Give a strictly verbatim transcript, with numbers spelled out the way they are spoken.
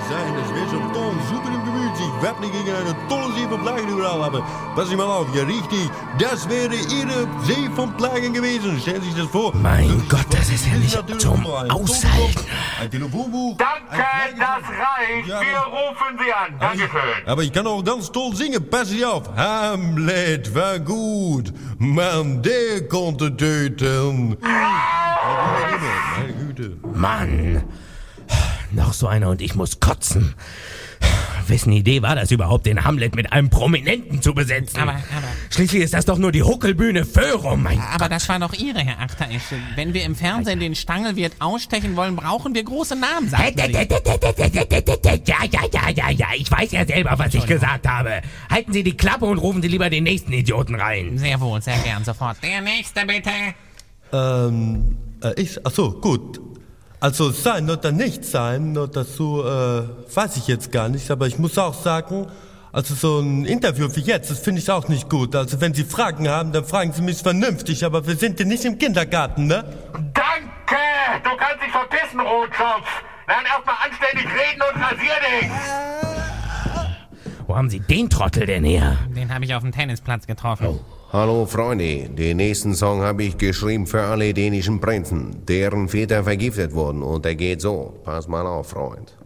sein, das wäre schon toll, super im Gemüt, sich wappnen gegen eine tolle See von Plagen überall, aber pass ich mal auf, ja richtig, das wäre ihre See von Plagen gewesen, stellen Sie sich das vor. Mein Gott, das ist ja nicht zum Aushalten. Ein Telefonbuch. Danke, das reicht. Ja, Wir rufen Sie an. Dankeschön. Aber ich kann auch ganz toll singen, pass Sie auf. Hamlet war gut, Mann, der konnte töten. Meine Güte. Mann, noch so einer und ich muss kotzen. Wessen Idee war das überhaupt, den Hamlet mit einem Prominenten zu besetzen? Aber, aber... Schließlich ist das doch nur die Huckelbühne Föhrum, mein Aber Gott. das war doch Ihre, Herr Achteresch. Wenn wir im Fernsehen den Stangelwirt ausstechen wollen, brauchen wir große Namen, sagten Sie. Ja, ja, ja, ja, ja, ich weiß ja selber, was ich gesagt habe. Halten Sie die Klappe und rufen Sie lieber den nächsten Idioten rein. Sehr wohl, sehr gern, sofort. Der Nächste, bitte. Ähm, äh, ich, ach so, gut. Also sein oder nicht sein, oder so, äh, weiß ich jetzt gar nicht, aber ich muss auch sagen, also so ein Interview wie jetzt, das finde ich auch nicht gut. Also wenn Sie Fragen haben, dann fragen Sie mich vernünftig, aber wir sind ja nicht im Kindergarten, ne? Danke. Du kannst dich verpissen, Rotschopf. Dann erstmal anständig reden und rasier dich. Wo haben Sie den Trottel denn her? Den habe ich auf dem Tennisplatz getroffen. Oh. Hallo Freunde, den nächsten Song habe ich geschrieben für alle dänischen Prinzen, deren Väter vergiftet wurden und der geht so. Pass mal auf, Freund.